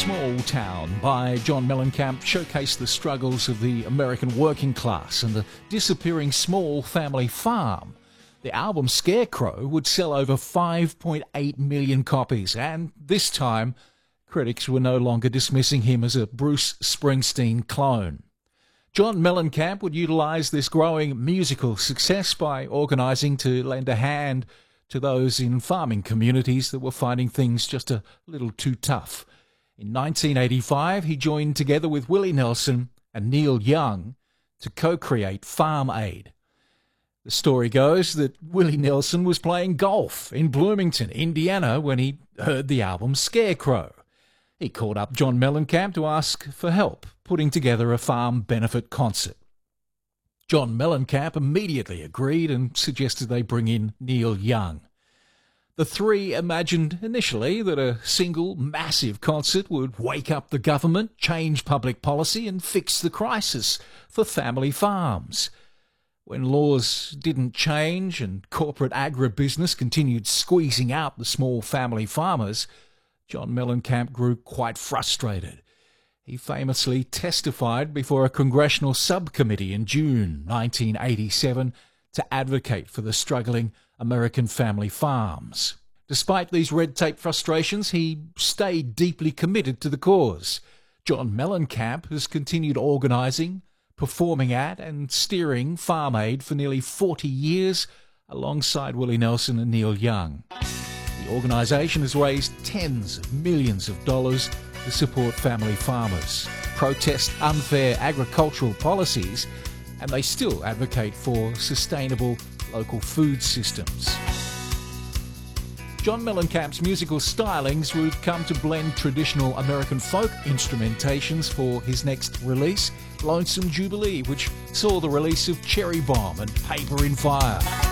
Small Town by John Mellencamp showcased the struggles of the American working class and the disappearing small family farm. The album Scarecrow would sell over 5.8 million copies, and this time critics were no longer dismissing him as a Bruce Springsteen clone. John Mellencamp would utilise this growing musical success by organising to lend a hand to those in farming communities that were finding things just a little too tough. In 1985, he joined together with Willie Nelson and Neil Young to co-create Farm Aid. The story goes that Willie Nelson was playing golf in Bloomington, Indiana, when he heard the album Scarecrow. He called up John Mellencamp to ask for help putting together a farm benefit concert. John Mellencamp immediately agreed and suggested they bring in Neil Young. The three imagined initially that a single massive concert would wake up the government, change public policy and fix the crisis for family farms. When laws didn't change and corporate agribusiness continued squeezing out the small family farmers, John Mellencamp grew quite frustrated. He famously testified before a congressional subcommittee in June 1987 to advocate for the struggling American family farms. Despite these red tape frustrations, he stayed deeply committed to the cause. John Mellencamp has continued organising, performing at and steering Farm Aid for nearly 40 years alongside Willie Nelson and Neil Young. The organisation has raised tens of millions of dollars to support family farmers, protest unfair agricultural policies, and they still advocate for sustainable local food systems. John Mellencamp's musical stylings would come to blend traditional American folk instrumentations for his next release, Lonesome Jubilee, which saw the release of Cherry Bomb and Paper in Fire.